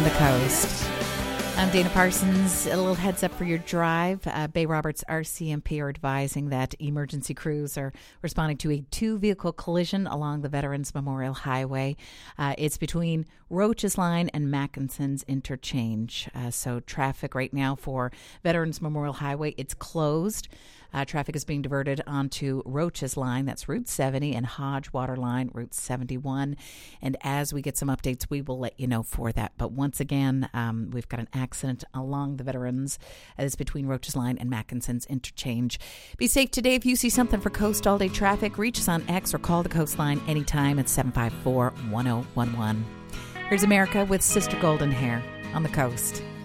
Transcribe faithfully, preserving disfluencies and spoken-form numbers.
the coast. I'm Dana Parsons. A little heads up for your drive. Uh, Bay Roberts R C M P are advising that emergency crews are responding to a two-vehicle collision along the Veterans Memorial Highway. Uh, it's between Roaches Line and Mackinson's Interchange. Uh, so traffic right now for Veterans Memorial Highway, it's closed. Uh, traffic is being diverted onto Roaches Line, that's Route seventy, and Hodge Water Line, Route seventy-one. And as we get some updates, we will let you know for that. But once again, um, we've got an accident along the Veterans. That is between Roaches Line and Mackinson's Interchange. Be safe today. If you see something for Coast All Day Traffic, reach us on X or call the Coastline anytime at seven five four, one oh one one. Here's America with Sister Golden Hair on the Coast.